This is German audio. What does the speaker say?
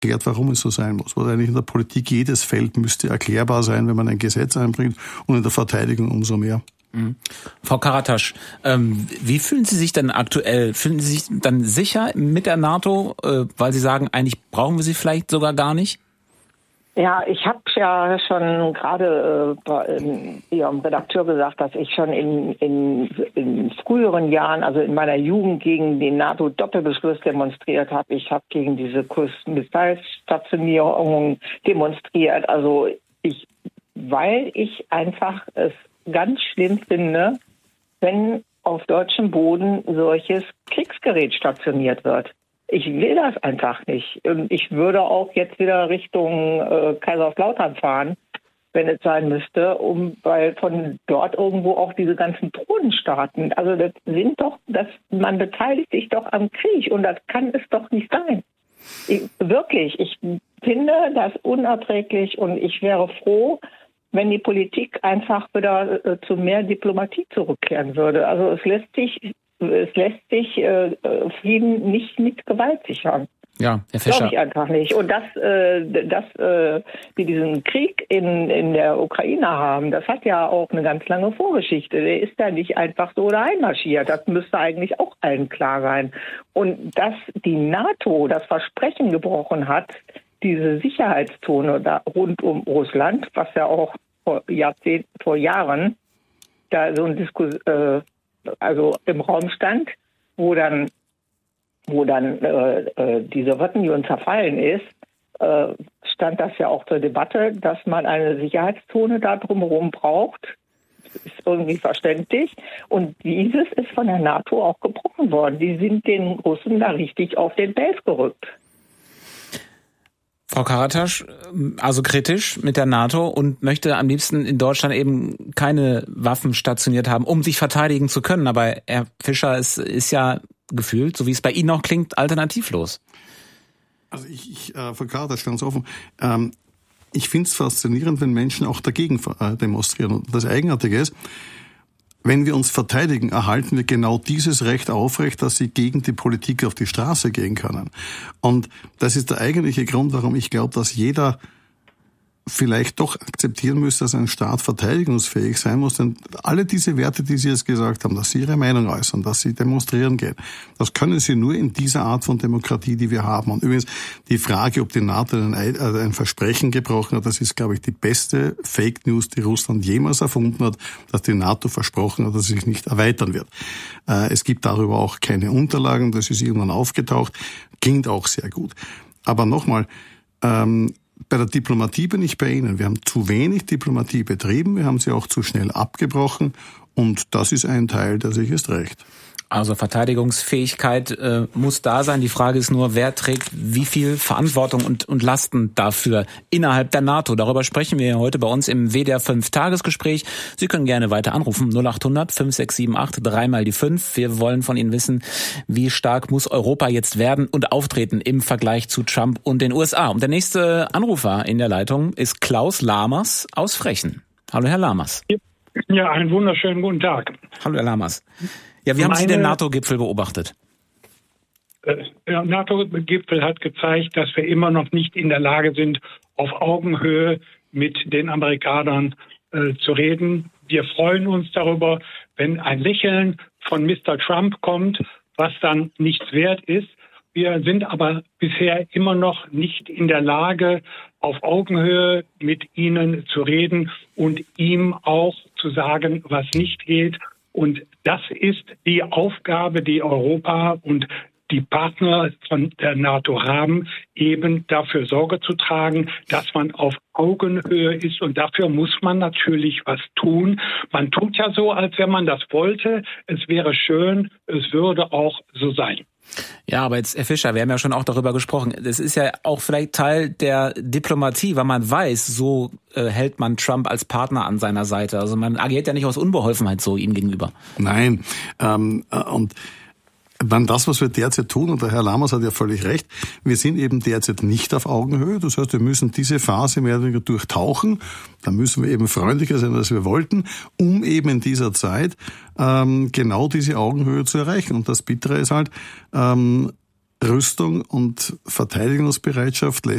erklärt, warum es so sein muss. Was eigentlich in der Politik jedes Feld müsste erklärbar sein, wenn man ein Gesetz einbringt, und in der Verteidigung umso mehr. Mhm. Frau Karatasch, wie fühlen Sie sich denn aktuell? Fühlen Sie sich dann sicher mit der NATO, weil Sie sagen, eigentlich brauchen wir sie vielleicht sogar gar nicht? Ja, ich habe ja schon gerade Ihrem Redakteur gesagt, dass ich schon in früheren Jahren, also in meiner Jugend, gegen den NATO-Doppelbeschluss demonstriert habe. Ich habe gegen diese Missilstationierung demonstriert. Also weil ich einfach es ganz schlimm finde, wenn auf deutschem Boden solches Kriegsgerät stationiert wird. Ich will das einfach nicht. Ich würde auch jetzt wieder Richtung Kaiserslautern fahren, wenn es sein müsste, weil von dort irgendwo auch diese ganzen Drohnen starten. Also man beteiligt sich doch am Krieg, und das kann es doch nicht sein. Ich finde das unerträglich, und ich wäre froh, wenn die Politik einfach wieder zu mehr Diplomatie zurückkehren würde. Also es lässt sich Frieden nicht mit Gewalt sichern. Ja, Herr Fischer. Glaube ich einfach nicht. Und dass wir diesen Krieg in der Ukraine haben, das hat ja auch eine ganz lange Vorgeschichte. Der ist ja nicht einfach so da einmarschiert. Das müsste eigentlich auch allen klar sein. Und dass die NATO das Versprechen gebrochen hat, diese Sicherheitszone da rund um Russland, was ja auch vor Jahren da so ein also im Raum stand, wo dann die Sowjetunion zerfallen ist, stand das ja auch zur Debatte, dass man eine Sicherheitszone da drumherum braucht. Das ist irgendwie verständlich. Und dieses ist von der NATO auch gebrochen worden. Die sind den Russen da richtig auf den Pelz gerückt. Frau Karatasch, also kritisch mit der NATO und möchte am liebsten in Deutschland eben keine Waffen stationiert haben, um sich verteidigen zu können. Aber Herr Fischer, es ist ja gefühlt, so wie es bei Ihnen auch klingt, alternativlos. Also Frau Karatasch, ganz offen, ich finde es faszinierend, wenn Menschen auch dagegen demonstrieren. Und das Eigenartige ist, wenn wir uns verteidigen, erhalten wir genau dieses Recht aufrecht, dass sie gegen die Politik auf die Straße gehen können. Und das ist der eigentliche Grund, warum ich glaube, dass jeder vielleicht doch akzeptieren müsste, dass ein Staat verteidigungsfähig sein muss. Denn alle diese Werte, die Sie jetzt gesagt haben, dass Sie Ihre Meinung äußern, dass Sie demonstrieren gehen, das können Sie nur in dieser Art von Demokratie, die wir haben. Und übrigens die Frage, ob die NATO ein Versprechen gebrochen hat, das ist, glaube ich, die beste Fake News, die Russland jemals erfunden hat, dass die NATO versprochen hat, dass sie sich nicht erweitern wird. Es gibt darüber auch keine Unterlagen, das ist irgendwann aufgetaucht, klingt auch sehr gut. Aber nochmal, bei der Diplomatie bin ich bei Ihnen. Wir haben zu wenig Diplomatie betrieben, wir haben sie auch zu schnell abgebrochen, und das ist ein Teil, der sich jetzt rächt. Also Verteidigungsfähigkeit muss da sein. Die Frage ist nur, wer trägt wie viel Verantwortung und Lasten dafür innerhalb der NATO. Darüber sprechen wir heute bei uns im WDR 5-Tagesgespräch. Sie können gerne weiter anrufen. 0800 5678 3 die 5. Wir wollen von Ihnen wissen, wie stark muss Europa jetzt werden und auftreten im Vergleich zu Trump und den USA. Und der nächste Anrufer in der Leitung ist Klaus Lamers aus Frechen. Hallo, Herr Lamers. Ja, einen wunderschönen guten Tag. Hallo, Herr Lamers. Ja, wie haben Sie den NATO-Gipfel beobachtet? Der NATO-Gipfel hat gezeigt, dass wir immer noch nicht in der Lage sind, auf Augenhöhe mit den Amerikanern zu reden. Wir freuen uns darüber, wenn ein Lächeln von Mr. Trump kommt, was dann nichts wert ist. Wir sind aber bisher immer noch nicht in der Lage, auf Augenhöhe mit ihnen zu reden und ihm auch zu sagen, was nicht geht. Und das ist die Aufgabe, die Europa und die Partner von der NATO haben, eben dafür Sorge zu tragen, dass man auf Augenhöhe ist. Und dafür muss man natürlich was tun. Man tut ja so, als wenn man das wollte. Es wäre schön, es würde auch so sein. Ja, aber jetzt, Herr Fischer, wir haben ja schon auch darüber gesprochen. Das ist ja auch vielleicht Teil der Diplomatie, weil man weiß, so hält man Trump als Partner an seiner Seite. Also man agiert ja nicht aus Unbeholfenheit so ihm gegenüber. Nein, und dann das, was wir derzeit tun, und der Herr Lamers hat ja völlig recht, wir sind eben derzeit nicht auf Augenhöhe. Das heißt, wir müssen diese Phase mehr oder weniger durchtauchen. Da müssen wir eben freundlicher sein, als wir wollten, um eben in dieser Zeit genau diese Augenhöhe zu erreichen. Und das Bittere ist halt, Rüstung und Verteidigungsbereitschaft lässt